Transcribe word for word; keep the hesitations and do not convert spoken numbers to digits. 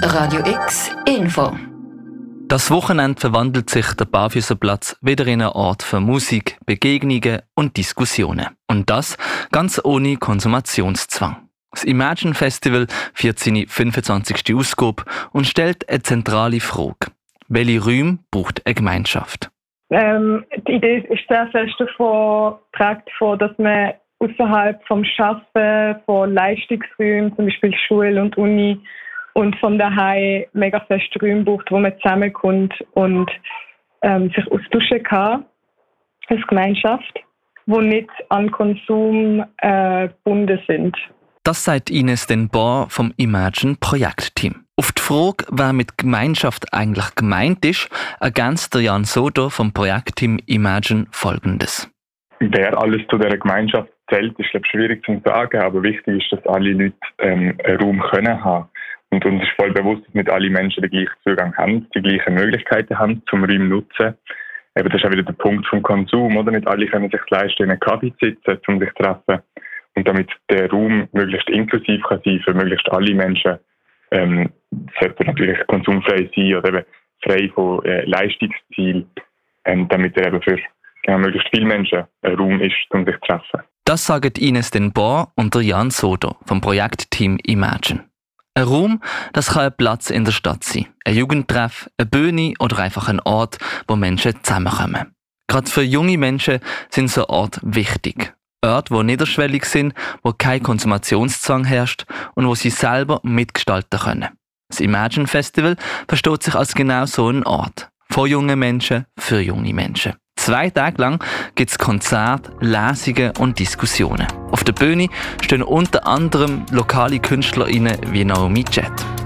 Radio X Info. Das Wochenende verwandelt sich der Barfüßerplatz wieder in einen Ort für Musik, Begegnungen und Diskussionen. Und das ganz ohne Konsumationszwang. Das Imagine Festival feiert seine fünfundzwanzigste Ausgabe und stellt eine zentrale Frage. Welche Räume braucht eine Gemeinschaft? Ähm, die Idee ist sehr fest davon geprägt, dass man außerhalb vom Arbeiten, von Leistungsräumen, zum Beispiel Schule und Uni, und von daheim mega feste Räume braucht, wo man zusammenkommt und ähm, sich austauschen kann als Gemeinschaft, die nicht an Konsum äh, gebunden sind. Das sagt Ines Den Boer vom Imagine Projektteam. Auf die Frage, wer mit Gemeinschaft eigentlich gemeint ist, ergänzt der Jan Soder vom Projektteam Imagine Folgendes. Wer alles zu dieser Gemeinschaft zählt, ist glaube ich, schwierig zu sagen, aber wichtig ist, dass alle Leute ähm, einen Raum können haben. Und uns ist voll bewusst, dass nicht alle Menschen den gleichen Zugang haben, die gleichen Möglichkeiten haben, zum Räume nutzen. Eben, das ist auch wieder der Punkt vom Konsum, oder? Nicht alle können sich leisten, in einen Kaffee zu sitzen, um sich zu treffen. Und damit der Raum möglichst inklusiv kann sein für möglichst alle Menschen, ähm, sollte natürlich konsumfrei sein oder eben frei von äh, Leistungszielen, ähm, damit er eben für genau, möglichst viele Menschen ein Raum ist, um sich zu treffen. Das sagen Ines Den Boer und der Jan Soder vom Projektteam Imagine. Ein Raum, das kann ein Platz in der Stadt sein, ein Jugendtreff, eine Bühne oder einfach ein Ort, wo Menschen zusammenkommen. Gerade für junge Menschen sind so Orte wichtig. Orte, die niederschwellig sind, wo kein Konsumationszwang herrscht und wo sie selber mitgestalten können. Das Imagine Festival versteht sich als genau so ein Ort. Von jungen Menschen für junge Menschen. Zwei Tage lang gibt es Konzerte, Lesungen und Diskussionen. Auf der Bühne stehen unter anderem lokale KünstlerInnen wie Naomi Jet.